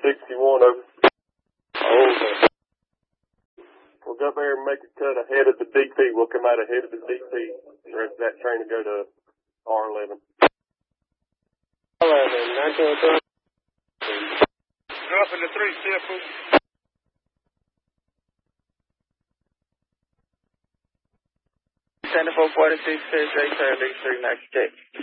61 over. Over. We'll go up there and make a cut ahead of the DP. We'll come out ahead of the DP. The rest of that train will go to R11. 11, 19, Dropping the 3 simple. Center 446, 6, 8, 3, next check.